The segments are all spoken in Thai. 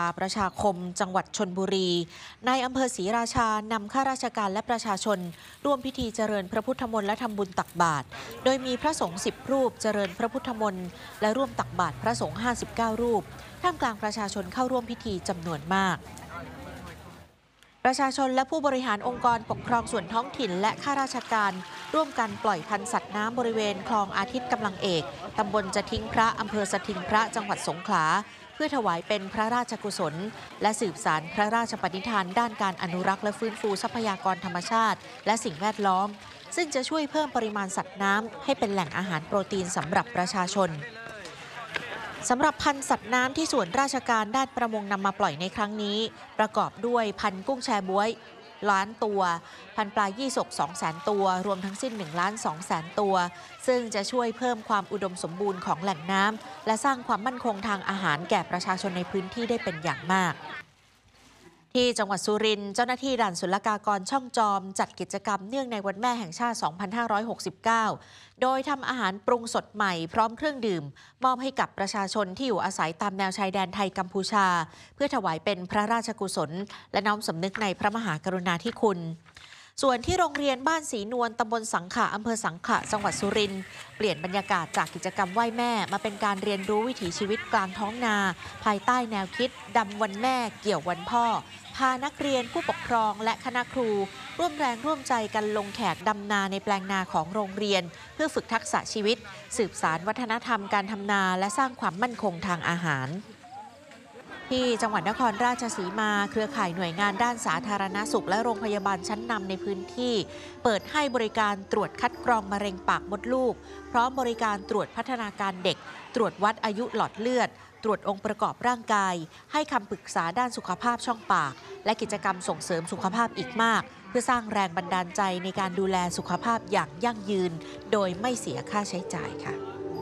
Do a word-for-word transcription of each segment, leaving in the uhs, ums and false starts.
ประชาคมจังหวัดชลบุรีในอำเภอศรีราชานำข้าราชการและประชาชนร่วมพิธีเจริญพระพุทธมนต์และทำบุญตักบาตรโดยมีพระสงฆ์สิบรูปเจริญพระพุทธมนต์และร่วมตักบาตรพระสงฆ์ห้าสิบเก้ารูปท่ามกลางประชาชนเข้าร่วมพิธีจำนวนมากประชาชนและผู้บริหารองค์กรปกครองส่วนท้องถิ่นและข้าราชการร่วมกันปล่อยพันธุ์สัตว์น้ำบริเวณคลองอาทิตย์กำลังเอกตำบลจะทิ้งพระอำเภอสถิงพระจังหวัดสงขลาเพื่อถวายเป็นพระราชกุศลและสืบสานพระราชปณิธานด้านการอนุรักษ์และฟื้นฟูทรัพยากรธรรมชาติและสิ่งแวดล้อมซึ่งจะช่วยเพิ่มปริมาณสัตว์น้ำให้เป็นแหล่งอาหารโปรตีนสำหรับประชาชนสำหรับพันธุ์สัตว์น้ำที่ส่วนราชการด้านประมงนำมาปล่อยในครั้งนี้ประกอบด้วยพันธุ์กุ้งแชบ๊วยล้านตัวพันธุ์ปลายี่สกสองแสนตัวรวมทั้งสิ้นหนึ่งล้านสองแสนตัวซึ่งจะช่วยเพิ่มความอุดมสมบูรณ์ของแหล่งน้ำและสร้างความมั่นคงทางอาหารแก่ประชาชนในพื้นที่ได้เป็นอย่างมากที่จังหวัดสุรินทร์เจ้าหน้าที่ด่านศุลกากรช่องจอมจัดกิจกรรมเนื่องในวันแม่แห่งชาติ สองพันห้าร้อยหกสิบเก้า โดยทำอาหารปรุงสดใหม่พร้อมเครื่องดื่มมอบให้กับประชาชนที่อยู่อาศัยตามแนวชายแดนไทยกัมพูชาเพื่อถวายเป็นพระราชกุศลและน้อมสำนึกในพระมหากรุณาธิคุณส่วนที่โรงเรียนบ้านศรีนวลตำบลสังขะอำเภอสังขะจังหวัดสุรินทร์เปลี่ยนบรรยากาศจากกิจกรรมไหว้แม่มาเป็นการเรียนรู้วิถีชีวิตกลางท้องนาภายใต้แนวคิดดำวันแม่เกี่ยววันพ่อพานักเรียนผู้ปกครองและคณะครูร่วมแรงร่วมใจกันลงแขกดำนาในแปลงนาของโรงเรียนเพื่อฝึกทักษะชีวิตสืบสานวัฒนธรรมการทำนาและสร้างความมั่นคงทางอาหารที่จังหวัดนครราชสีมาเครือข่ายหน่วยงานด้านสาธารณสุขและโรงพยาบาลชั้นนำในพื้นที่เปิดให้บริการตรวจคัดกรองมะเร็งปากมดลูกพร้อมบริการตรวจพัฒนาการเด็กตรวจวัดอายุหลอดเลือดตรวจองค์ประกอบร่างกายให้คำปรึกษาด้านสุขภาพช่องปากและกิจกรรมส่งเสริมสุขภาพอีกมากเพื่อสร้างแรงบันดาลใจในการดูแลสุขภาพอย่างยั่งยืนโดยไม่เสียค่าใช้จ่ายค่ะ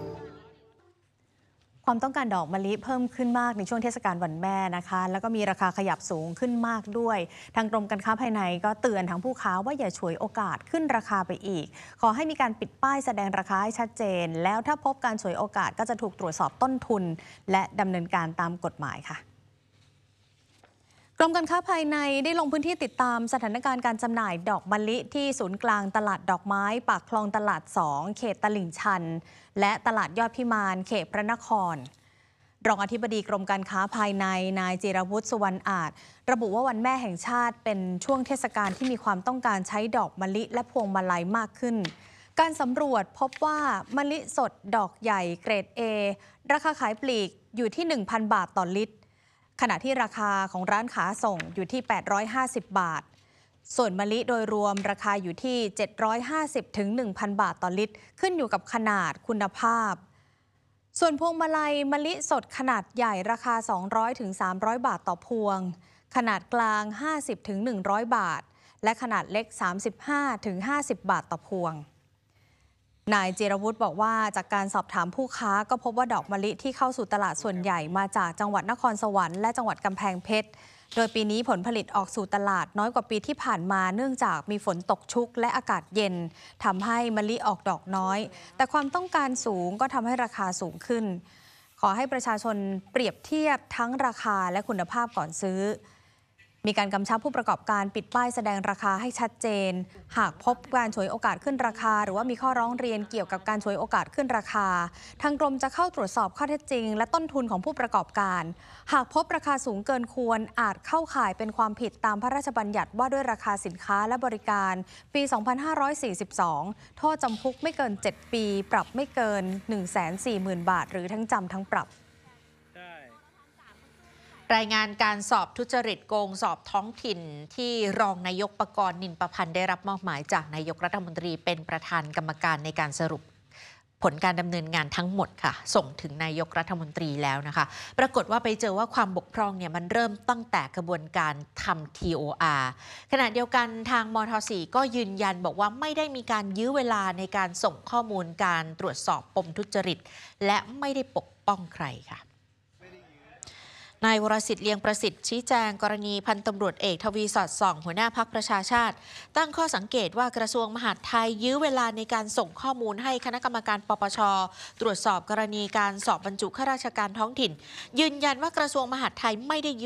ความต้องการดอกมะลิเพิ่มขึ้นมากในช่วงเทศกาลวันแม่นะคะแล้วก็มีราคาขยับสูงขึ้นมากด้วยทางกรมการค้าภายในก็เตือนทางผู้ค้าว่าอย่าฉวยโอกาสขึ้นราคาไปอีกขอให้มีการปิดป้ายแสดงราคาให้ชัดเจนแล้วถ้าพบการฉวยโอกาสก็จะถูกตรวจสอบต้นทุนและดำเนินการตามกฎหมายค่ะกรมการค้าภายในได้ลงพื้นที่ติดตามสถานการณ์การจำหน่ายดอกมะลิที่ศูนย์กลางตลาดดอกไม้ปากคลองตลาดสองเขตตลิ่งชันและตลาดยอดพิมานเขตพระนครรองอธิบดีกรมการค้าภายในนายจิรวุฒิสุวรรณอาจระบุว่าวันแม่แห่งชาติเป็นช่วงเทศกาลที่มีความต้องการใช้ดอกมะลิและพวงมาลัยมากขึ้นการสำรวจพบว่ามะลิสดดอกใหญ่เกรด A ราคาขายปลีกอยู่ที่ หนึ่งพัน บาทต่อลิตรขณะที่ราคาของร้านขาส่งอยู่ที่แปดร้อยห้าสิบบาทส่วนมะลิโดยรวมราคาอยู่ที่เจ็ดร้อยห้าสิบถึง หนึ่งพัน บาทต่อลิตรขึ้นอยู่กับขนาดคุณภาพส่วนพวงมาลัยมะลิสดขนาดใหญ่ราคา สองร้อยถึงสามร้อย บาทต่อพวงขนาดกลาง ห้าสิบถึงหนึ่งร้อย บาทและขนาดเล็ก สามสิบห้าถึงห้าสิบ บาทต่อพวงนายจิรวุฒิบอกว่าจากการสอบถามผู้ค้าก็พบว่าดอกมะลิที่เข้าสู่ตลาดส่วนใหญ่มาจากจังหวัดนครสวรรค์และจังหวัดกำแพงเพชรโดยปีนี้ผลผลิตออกสู่ตลาดน้อยกว่าปีที่ผ่านมาเนื่องจากมีฝนตกชุกและอากาศเย็นทำให้มะลิออกดอกน้อยแต่ความต้องการสูงก็ทำให้ราคาสูงขึ้นขอให้ประชาชนเปรียบเทียบทั้งราคาและคุณภาพก่อนซื้อมีการกำชับผู้ประกอบการปิดป้ายแสดงราคาให้ชัดเจนหากพบการฉวยโอกาสขึ้นราคาหรือว่ามีข้อร้องเรียนเกี่ยวกับการฉวยโอกาสขึ้นราคาทางกรมจะเข้าตรวจสอบข้อเท็จจริงและต้นทุนของผู้ประกอบการหากพบราคาสูงเกินควรอาจเข้าข่ายเป็นความผิดตามพระราชบัญญัติว่าด้วยราคาสินค้าและบริการปี สองพันห้าร้อยสี่สิบสอง โทษจำคุกไม่เกินเจ็ดปีปรับไม่เกิน หนึ่งแสนสี่หมื่น บาทหรือทั้งจำทั้งปรับรายงานการสอบทุจริตโกงสอบท้องถิ่นที่รองนายกปกรณ์นินประพันธ์ได้รับมอบหมายจากนายกรัฐมนตรีเป็นประธานกรรมการในการสรุปผลการดำเนินงานทั้งหมดค่ะส่งถึงนายกรัฐมนตรีแล้วนะคะปรากฏว่าไปเจอว่าความบกพร่องเนี่ยมันเริ่มตั้งแต่กระบวนการทำ ที โอ อาร์ ขณะเดียวกันทางมท.สี่ ก็ยืนยันบอกว่าไม่ได้มีการยื้อเวลาในการส่งข้อมูลการตรวจสอบปมทุจริตและไม่ได้ปกป้องใครค่ะนายวรสิทธิ์เลียงประสิทธิ์ชี้แจงกรณีพันตำรวจเอกทวีสอดส่องหัวหน้าพรรคประชาชาติตั้งข้อสังเกตว่ากระทรวงมหาดไทยยื้อเวลาในการส่งข้อมูลให้คณะกรรมการปปช.ตรวจสอบกรณีการสอบบรรจุข้าราชการท้องถิ่นยืนยันว่ากระทรวงมหาดไทยไม่ได้